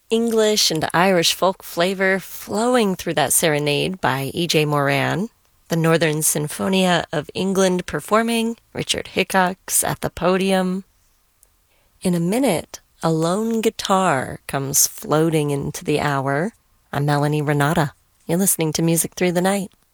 English and Irish folk flavor flowing through that serenade by E.J. Moran. The Northern Sinfonia of England performing, Richard Hickox at the podium. In a minute, a lone guitar comes floating into the hour. I'm Melanie Renata. You're listening to Music Through the Night.